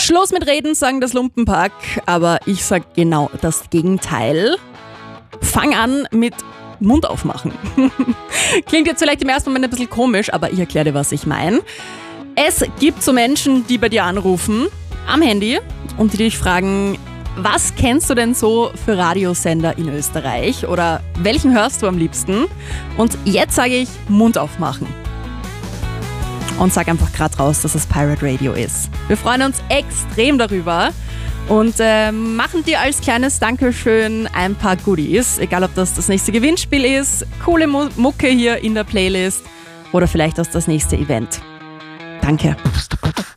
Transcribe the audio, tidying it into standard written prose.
Schluss mit Reden, sagen das Lumpenpack, aber ich sag genau das Gegenteil. Fang an mit Mund aufmachen. Klingt jetzt vielleicht im ersten Moment ein bisschen komisch, aber ich erkläre dir, was ich meine. Es gibt so Menschen, die bei dir anrufen am Handy und die dich fragen, was kennst du denn so für Radiosender in Österreich oder welchen hörst du am liebsten? Und jetzt sage ich Mund aufmachen. Und sag einfach gerade raus, dass es Pirate Radio ist. Wir freuen uns extrem darüber und machen dir als kleines Dankeschön ein paar Goodies. Egal, ob das nächste Gewinnspiel ist, coole Mucke hier in der Playlist oder vielleicht das nächste Event. Danke.